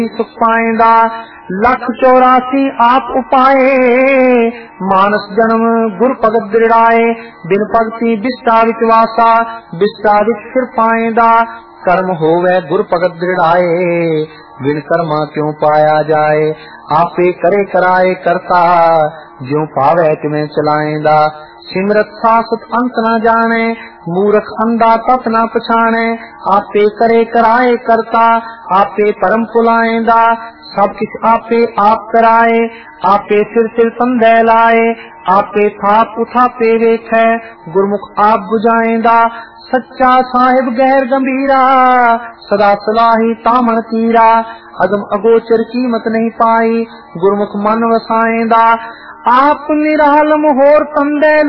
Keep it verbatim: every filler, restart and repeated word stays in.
सुख पाएंदा लख चौरासी आप उपाए मानस जन्म गुर भगत दृढ़ाए बिन भगति बिस्टा विच वासा बिस्टा विच फिर पाएंदा कर्म होवे गुर भगत दृढ़ाए बिन कर्मा क्यों पाया जाए आपे करे कराए करता ज्यों पावे तिवें चलाएंदा सिमरत सासत अंत न जाने मूर्ख अंधा तत न पछाने आपे करे कराए करता आपे परम पुलाएंदा सब किछ आपे आप कराए आपे सिर सिर तंदे लाए आपे थाप उठापे वेखै गुरमुख आप बुझाएंदा सच्चा साहिब गैर गंभीरा सदा सलाही तामन तीरा अगम अगोचर कीमत नहीं पाई गुरमुख मन वसाएंदा आप निरालम होर तंदे